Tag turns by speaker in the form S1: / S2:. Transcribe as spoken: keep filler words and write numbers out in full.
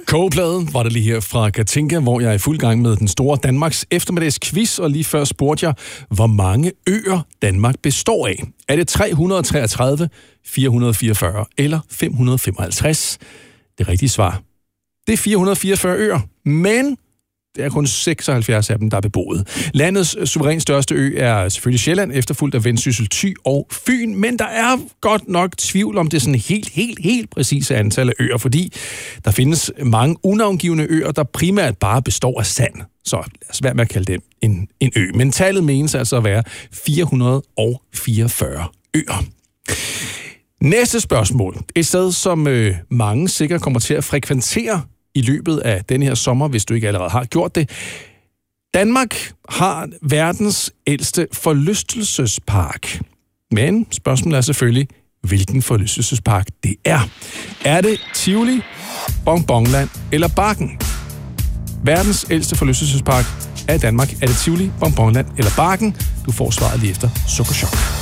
S1: Kogepladen var det lige her fra Katinka, hvor jeg er i fuld gang med den store Danmarks eftermiddagsquiz, og lige før spurgte jeg, hvor mange øer Danmark består af. Er det tre hundrede og treogtredive, fire hundrede og fireogfyrre eller fem hundrede og femoghalvtreds? Det rigtige svar, det er fire hundrede og fireogfyrre øer, men det er kun seksoghalvfjerds af dem, der er beboet. Landets suverænt største ø er selvfølgelig Sjælland, efterfulgt af Vendsyssel, Thy og Fyn, men der er godt nok tvivl om det sådan helt, helt, helt præcise antal af øer, fordi der findes mange unavngivne øer, der primært bare består af sand. Så lad os være med at kalde dem en, en ø. Men tallet menes altså at være fire hundrede og fireogfyrre øer. Næste spørgsmål. Et sted, som øh, mange sikkert kommer til at frekventere i løbet af denne her sommer, hvis du ikke allerede har gjort det. Danmark har verdens ældste forlystelsespark. Men spørgsmålet er selvfølgelig, hvilken forlystelsespark det er. Er det Tivoli, Bonbonland eller Bakken? Verdens ældste forlystelsespark er i Danmark. Er det Tivoli, Bonbonland eller Bakken? Du får svaret lige efter Sukkerchok.